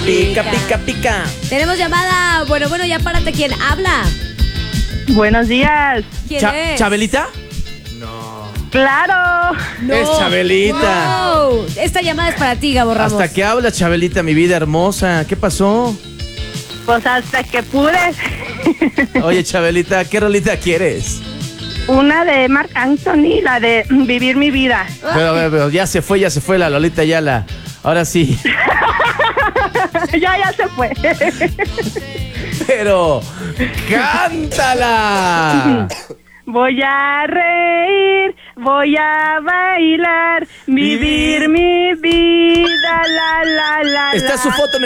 pica, pica, pica. Tenemos llamada. Bueno, ya párate. ¿Quién habla? Buenos días. ¿Quién es? ¿Chabelita? Claro. No. Es Chabelita. No. Esta llamada es para ti, Gabo Ramos. ¿Hasta qué hablas, Chabelita, mi vida hermosa? ¿Qué pasó? Pues hasta que pude. Oye, Chabelita, ¿qué rolita quieres? Una de Marc Anthony, la de Vivir mi vida. Pero ya se fue la Lolita Ayala. Ahora sí. ya se fue. Pero, ¡cántala! Voy a reír, voy a bailar, vivir mi vida, la. Está su foto en